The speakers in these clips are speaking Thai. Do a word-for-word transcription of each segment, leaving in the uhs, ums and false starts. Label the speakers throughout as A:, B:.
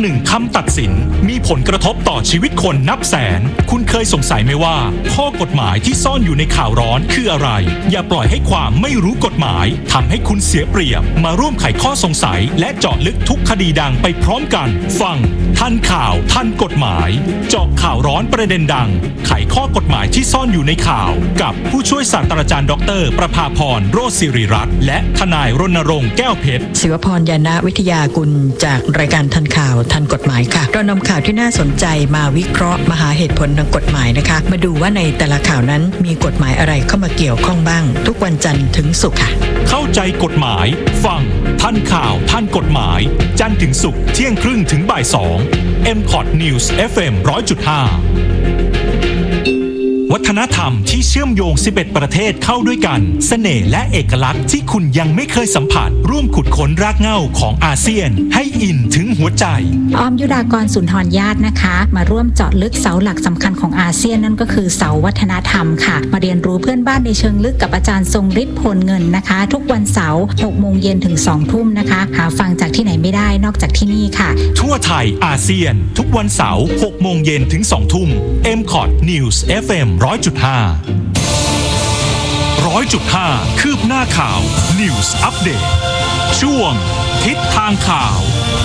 A: หนึ่งคำตัดสินมีผลกระทบต่อชีวิตคนนับแสนคุณเคยสงสัยไหมว่าข้อกฎหมายที่ซ่อนอยู่ในข่าวร้อนคืออะไรอย่าปล่อยให้ความไม่รู้กฎหมายทำให้คุณเสียเปรียบมาร่วมไขข้อสงสัยและเจาะลึกทุกคดีดังไปพร้อมกันฟังทันข่าวทันกฎหมายเจาะข่าวร้อนประเด็นดังไขข้อกฎหมายที่ซ่อนอยู่ในข่าวกับผู้ช่วยศาสตราจารย์ดรประภาพรโรจน์ศิริรัตน์และทนายรณรงค์แก้วเพชร
B: ศิวพรยานะวิทยากุลจากรายการทันข่าวทันกฎหมายค่ะเรานำข่าวที่น่าสนใจมาวิเคราะห์มาหาเหตุผลทางกฎหมายนะคะมาดูว่าในแต่ละข่าวนั้นมีกฎหมายอะไรเข้ามาเกี่ยวข้องบ้างทุกวันจันทร์ถึงศุกร์ค่ะ
A: เข้าใจกฎหมายฟังทันข่าวทันกฎหมายจันทร์ถึงศุกร์เที่ยงครึ่งถึงบ่ายสอง เอ็ม คอท News เอฟ เอ็ม หนึ่งร้อยจุดห้าวัฒนธรรมที่เชื่อมโยงสิบเอ็ดประเทศเข้าด้วยกันเสน่ห์และเอกลักษณ์ที่คุณยังไม่เคยสัมผัสร่วมขุดค้นรากเหง้าของอาเซียนให้อินถึงหัวใจ
C: ออมยุดากรสุนทรญาตินะคะมาร่วมเจาะลึกเสาหลักสำคัญของอาเซียนนั่นก็คือเสาวัฒนธรรมค่ะมาเรียนรู้เพื่อนบ้านในเชิงลึกกับอาจารย์ทรงฤทธิ์พลเงินนะคะทุกวันเสาร์หกโมงเย็นถึงสองทุ่มนะคะหาฟังจากที่ไหนไม่ได้นอกจากที่นี่ค่ะ
A: ทั่วไทยอาเซียนทุกวันเสาร์หกโมงเย็นถึงสองทุ่ม เอ็ม คอท News เอฟ เอ็ม หนึ่งร้อยจุดห้าร้อยจุดห้าคืบหน้าข่าว News Update ช่วงทิศทางข่าว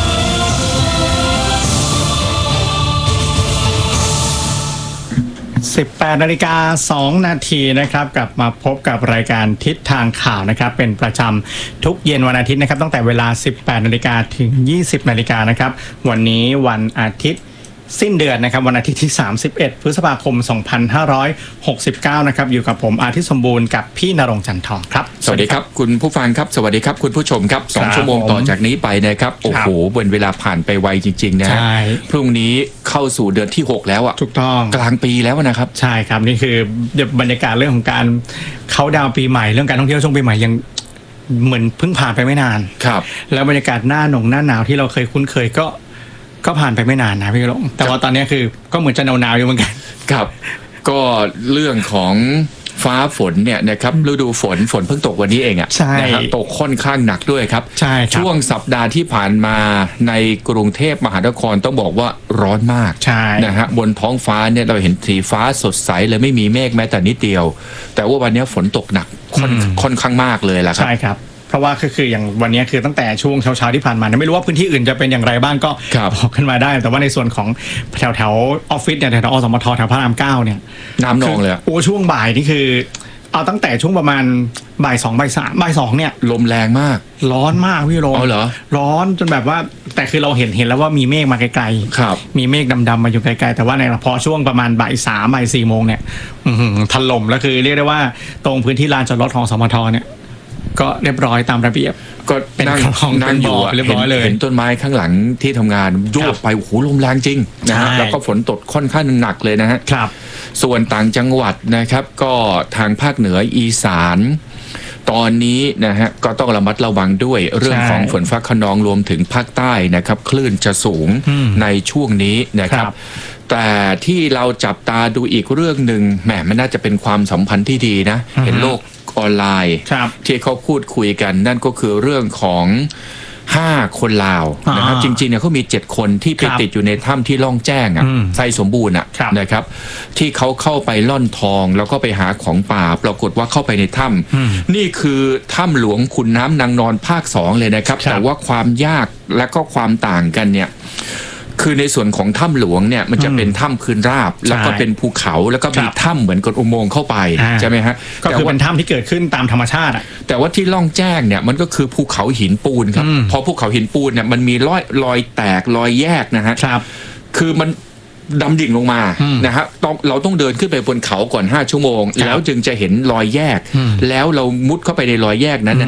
D: สิบแปดนาฬิกาสองนาทีนะครับกลับมาพบกับรายการทิศทางข่าวนะครับเป็นประจำทุกเย็นวันอาทิตย์นะครับตั้งแต่เวลา สิบแปดนาฬิกาถึง ยี่สิบนาฬิกานะครับวันนี้วันอาทิตย์สิ้นเดือนนะครับวันอาทิตย์ที่สามสิบเอ็ดพฤษภาคมสองพันห้าร้อยหกสิบเก้านะครับอยู่กับผมอาทิตย์สมบูรณ์กับพี่ณรงค์จันทองครับ
E: สวัสดีครับคุณผู้ฟังครับสวัสดีครับคุณผู้ชมครับสองชั่วโมงต่อจากนี้ไปนะครับโอ้โหวันเวลาผ่านไปไวจริงๆนะพรุ่งนี้เข้าสู่เดือนที่หกแล้วอ่ะ
D: ถูกต้อง
E: กลางปีแล้วนะครับ
D: ใช่ครับนี่คือบรรยากาศเรื่องของการเข้าดาวปีใหม่เรื่องการท่องเที่ยวช่วงปีใหม่ยังเหมือนเพิ่งผ่านไปไม่นาน
E: ครับ
D: แล้วบรรยากาศหน้าหนงหน้าหนาวที่เราเคยคุ้นเคยก็ก็ผ่านไปไม่นานนะพี่ลงแต่ว่าตอนนี้คือก็เหมือนจะหนาวๆอยู่เหมือนกัน
E: ครับก็เรื่องของฟ้าฝนเนี่ยนะครับฤดูฝนฝนเพิ่งตกวันนี้เองอ่ะนะครับตกค่อนข้างหนักด้วยครับ
D: ใช่
E: ช่วงสัปดาห์ที่ผ่านมาในกรุงเทพมหานครต้องบอกว่าร้อนมากนะฮะบนท้องฟ้าเนี่ยเราเห็นสีฟ้าสดใสเลยไม่มีเมฆแม้แต่นิดเดียวแต่ว่าวันนี้ฝนตกหนักค่อนข้างมากเลยล่ะครับ
D: ใช่ครับเพราะว่าคือคืออย่างวันนี้คือตั้งแต่ช่วงเช้าๆที่ผ่านมาไม่รู้ว่าพื้นที่อื่นจะเป็นอย่างไรบ้างก็บอกขึ้นมาได้แต่ว่าในส่วนของแถวแถวออฟฟิศเนี่ยแถวอสมทแถวพระรามเก้าเนี่ย
E: น้ำนองเลย
D: โอ้ช่วงบ่ายนี่คือเอาตั้งแต่ช่วงประมาณบ่ายสองบ่ายสามบ่ายสองเนี่ย
E: ลมแรงมาก
D: ร้อนมากพี่โรม
E: อ๋อเหรอ
D: ร้อนจนแบบว่าแต่คือเราเห็นเห็นแล้วว่ามีเมฆมาไกล
E: ๆครับ
D: มีเมฆดำๆมาอยู่ไกลๆแต่ว่าในพอช่วงประมาณบ่ายสามบ่ายสี่โมงเนี่ยถล่มแล้วคือเรียกได้ว่าตรงพื้นที่ลานจอดรถของสมทเนี่ยก็เรียบร้อยตามระเบียบ
E: ก็นั่งนั่งอยู่
D: เรียบร้อยเลย
E: เห็นต้นไม้ข้างหลังที่ทำงานโยกไปโอ้โหลมแรงจริงนะฮะแล้วก็ฝนตกค่อนข้างหนักเลยนะฮะ
D: ครับ
E: ส่วนต่างจังหวัดนะครับก็ทางภาคเหนืออีสานตอนนี้นะฮะก็ต้องระมัดระวังด้วยเรื่องของฝนฟ้าคะนองรวมถึงภาคใต้นะครับคลื่นจะสูงในช่วงนี้นะครับแต่ที่เราจับตาดูอีกเรื่องหนึ่งแหมมันน่าจะเป็นความสัมพันธ์ที่ดีนะเห็นโลกออนไลน์ที่เขาพูดคุยกันนั่นก็คือเรื่องของห้าคนลาวนะครับจริงๆเนี่ยเขามีเจ็ดคนที่ไปติดอยู่ในถ้ำที่ล่องแจ้งอ่ะไซสมบูรณ์อ่ะนะครับที่เขาเข้าไปล่อนทองแล้วก็ไปหาของป่าปรากฏว่าเข้าไปในถ้ำนี่คือถ้ำหลวงขุนน้ำนางนอนภาคสองเลยนะครับแต่ว่าความยากและก็ความต่างกันเนี่ยคือในส่วนของถ้ำหลวงเนี่ยมันจะเป็นถ้ำพื้นราบแล้วก็เป็นภูเขาแล้วก็มีถ้ำเหมือนกับอุโมงค์เข้าไปใช่ไหมฮะ
D: ก็คือเป็นถ้ำที่เกิดขึ้นตามธรรมชาติอ่ะ
E: แต่ว่าที่ล่องแจ้งเนี่ยมันก็คือภูเขาหินปูนครับพอภูเขาหินปูนเนี่ยมันมีรอยรอยแตกรอยแยกนะฮะคือมันดำดิ่งลงมานะฮะต้องเราต้องเดินขึ้นไปบนเขาก่อนห้าชั่วโมงแล้วจึงจะเห็นรอยแยกแล้วเรามุดเข้าไปในรอยแยกนั้น